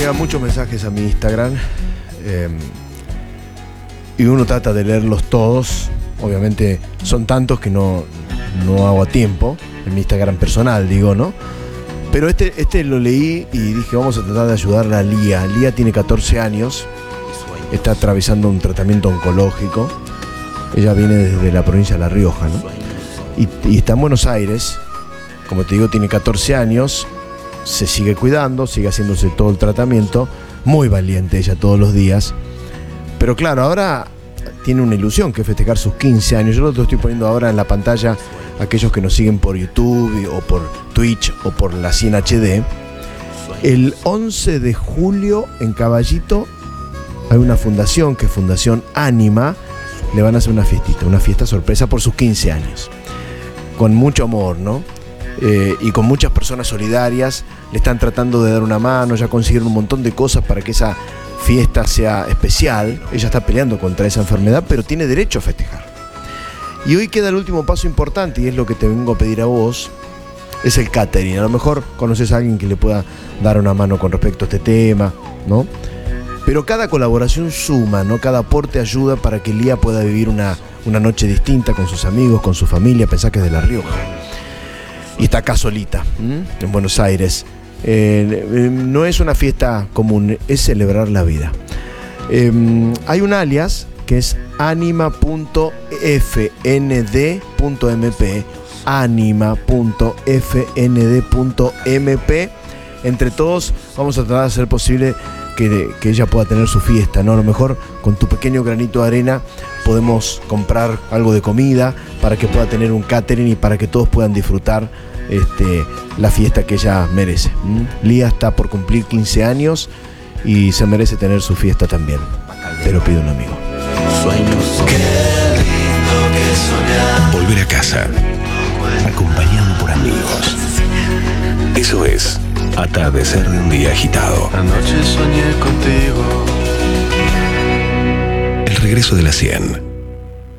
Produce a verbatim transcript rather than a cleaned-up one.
llegan muchos mensajes a mi Instagram eh, y uno trata de leerlos todos. Obviamente son tantos que no, no hago a tiempo, en mi Instagram personal digo, ¿no? Pero este, este lo leí y dije, vamos a tratar de ayudar a Lía. Lía tiene catorce años, está atravesando un tratamiento oncológico. Ella viene desde la provincia de La Rioja, ¿no? Y, y está en Buenos Aires. Como te digo, tiene catorce años, se sigue cuidando, sigue haciéndose todo el tratamiento, muy valiente ella todos los días. Pero claro, ahora tiene una ilusión que es festejar sus quince años. Yo lo estoy poniendo ahora en la pantalla a aquellos que nos siguen por YouTube o por Twitch o por la cien H D. El once de julio en Caballito hay una fundación que es Fundación Ánima. Le van a hacer una fiestita, una fiesta sorpresa por sus quince años. Con mucho amor, ¿no? Eh, y con muchas personas solidarias le están tratando de dar una mano, ya consiguieron un montón de cosas para que esa fiesta sea especial. Ella está peleando contra esa enfermedad, pero tiene derecho a festejar. Y hoy queda el último paso importante, y es lo que te vengo a pedir a vos, es el catering. A lo mejor conoces a alguien que le pueda dar una mano con respecto a este tema, ¿no? Pero cada colaboración suma, ¿no? Cada aporte ayuda para que Lía pueda vivir una, una noche distinta con sus amigos, con su familia. Pensá que es de La Rioja y está acá solita, ¿m? en Buenos Aires. Eh, eh, no es una fiesta común, es celebrar la vida. Eh, hay un alias que es anima punto f n d punto m p, anima punto f n d punto m p. Entre todos vamos a tratar de hacer posible que, que ella pueda tener su fiesta, ¿no? A lo mejor con tu pequeño granito de arena podemos comprar algo de comida para que pueda tener un catering y para que todos puedan disfrutar este, la fiesta que ella merece. ¿Mm? Lía está por cumplir quince años y se merece tener su fiesta también. Te lo pido un amigo. Sueños, qué lindo que soñar. Volver a casa, acompañado por amigos. Eso es atardecer de un día agitado. Anoche soñé contigo. El regreso de la cien.